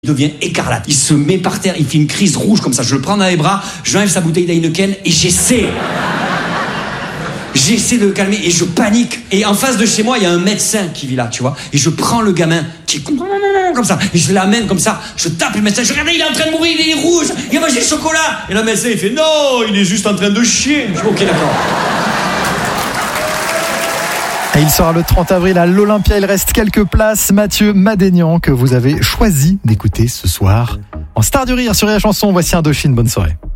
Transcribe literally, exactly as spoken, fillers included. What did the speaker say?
Il devient écarlate. Il se met par terre, il fait une crise rouge comme ça. Je le prends dans les bras, je lui enlève sa bouteille d'Heineken et j'essaie. J'essaie de le calmer et je panique. Et en face de chez moi, il y a un médecin qui vit là, tu vois. Et je prends le gamin qui est comme ça. Et je l'amène comme ça. Je tape le médecin. Je regarde, il est en train de mourir, il est rouge. Il a mangé le chocolat. Et le médecin, il fait non, il est juste en train de chier. Je dis, ok, d'accord. Et il sera le trente avril à l'Olympia. Il reste quelques places. Mathieu Madénian, que vous avez choisi d'écouter ce soir en Star du Rire sur la chanson. Voici Indochine. Bonne soirée.